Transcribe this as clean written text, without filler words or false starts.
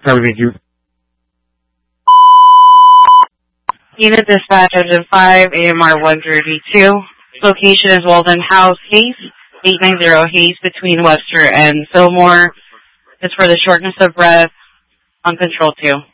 Thank you. Unit dispatch engine 5, AMR 132. Location is Walden House, Hayes, 890 Hayes between Webster and Fillmore. It's for the shortness of breath, uncontrolled 2.